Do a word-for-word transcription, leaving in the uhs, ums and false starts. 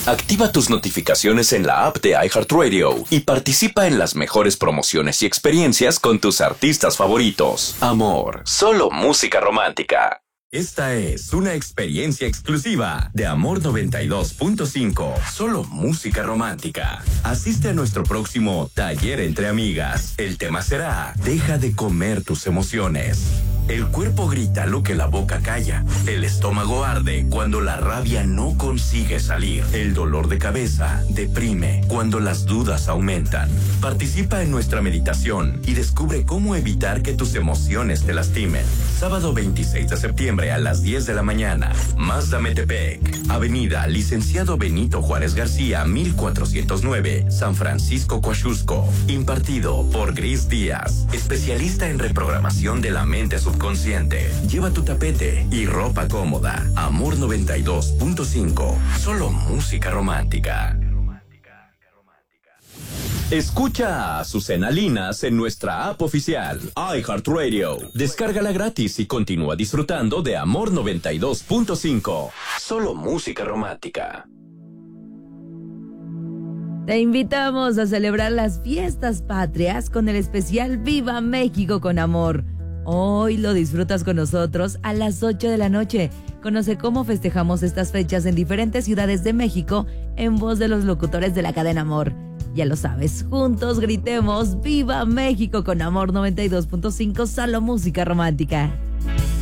Activa tus notificaciones en la app de iHeartRadio y participa en las mejores promociones y experiencias con tus artistas favoritos. Amor, solo música romántica. Esta es una experiencia exclusiva de Amor noventa y dos punto cinco. Solo música romántica. Asiste a nuestro próximo taller entre amigas. El tema será: deja de comer tus emociones. El cuerpo grita lo que la boca calla. El estómago arde cuando la rabia no consigue salir. El dolor de cabeza deprime cuando las dudas aumentan. Participa en nuestra meditación y descubre cómo evitar que tus emociones te lastimen. Sábado veintiséis de septiembre a las diez de la mañana. Mazda Metepec, Avenida Licenciado Benito Juárez García, mil cuatrocientos nueve, San Francisco, Coaxusco. Impartido por Gris Díaz, especialista en reprogramación de la mente subconsciente. Lleva tu tapete y ropa cómoda. Amor noventa y dos punto cinco. Solo música romántica. Escucha a Azucena Linas en nuestra app oficial, iHeartRadio. Descárgala gratis y continúa disfrutando de Amor noventa y dos punto cinco. Solo música romántica. Te invitamos a celebrar las fiestas patrias con el especial Viva México con Amor. Hoy lo disfrutas con nosotros a las ocho de la noche. Conoce cómo festejamos estas fechas en diferentes ciudades de México en voz de los locutores de la cadena Amor. Ya lo sabes, juntos gritemos ¡Viva México con Amor noventa y dos punto cinco, solo música romántica!